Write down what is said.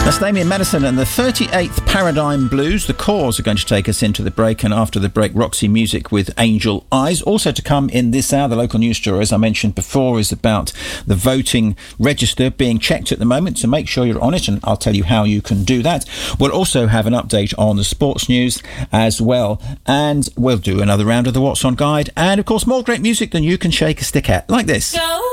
That's Damien Madison and the 38th Paradigm Blues. The Cause are going to take us into the break, and after the break, Roxy Music with Angel Eyes. Also to come in this hour, the local news story, as I mentioned before, is about the voting register being checked at the moment, so make sure you're on it, and I'll tell you how you can do that. We'll also have an update on the sports news as well, and we'll do another round of the What's On Guide, and of course more great music than you can shake a stick at, like this. Go.